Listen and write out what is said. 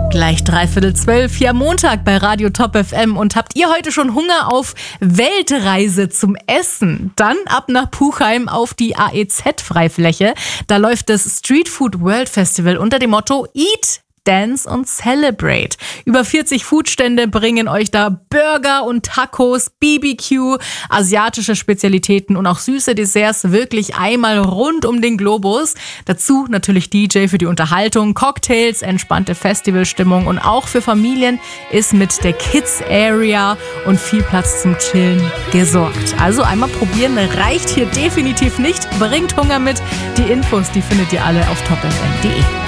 Gleich 11:45 hier am Montag bei Radio Top FM. Und habt ihr heute schon Hunger auf Weltreise zum Essen? Dann ab nach Puchheim auf die AEZ-Freifläche. Da läuft das Street Food World Festival unter dem Motto Eat, Dance und Celebrate. Über 40 Foodstände bringen euch da Burger und Tacos, BBQ, asiatische Spezialitäten und auch süße Desserts wirklich einmal rund um den Globus. Dazu natürlich DJ für die Unterhaltung, Cocktails, entspannte Festivalstimmung und auch für Familien ist mit der Kids Area und viel Platz zum Chillen gesorgt. Also einmal probieren, reicht hier definitiv nicht. Bringt Hunger mit. Die Infos, die findet ihr alle auf topfm.de.